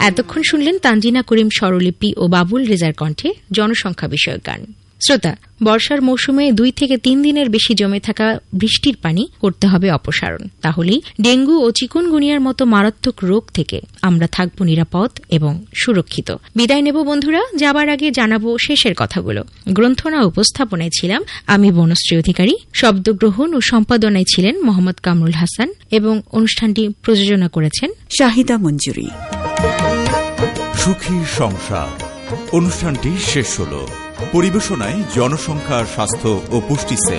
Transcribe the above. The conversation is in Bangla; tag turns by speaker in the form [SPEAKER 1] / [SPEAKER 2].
[SPEAKER 1] এতক্ষণ শুনলেন তানজিনা করিম স্বরলিপি ও বাবুল রেজার কণ্ঠে জনসংখ্যা বিষয়ক গান। শ্রোতা, বর্ষার মৌসুমে 2 থেকে 3 দিনের বেশি জমে থাকা বৃষ্টির পানি করতে হবে অপসারণ। তাহলেই ডেঙ্গু ও চিকুনগুনিয়ার মতো মারাত্মক রোগ থেকে আমরা থাকব নিরাপদ এবং সুরক্ষিত। বিদায় নেব বন্ধুরা, যাবার আগে জানাবো শেষের কথাগুলো। গ্রন্থনা উপস্থাপনায় ছিলাম আমি বনশ্রী অধিকারী, শব্দগ্রহণ ও সম্পাদনায় ছিলেন মোহাম্মদ কামরুল হাসান এবং অনুষ্ঠানটি প্রযোজনা করেছেন
[SPEAKER 2] শাহিদা মঞ্জুরি।
[SPEAKER 3] সুখী সংসার অনুষ্ঠানটি শেষ হল। পরিবেশনায় জনসংখ্যা, স্বাস্থ্য ও পুষ্টি সেল।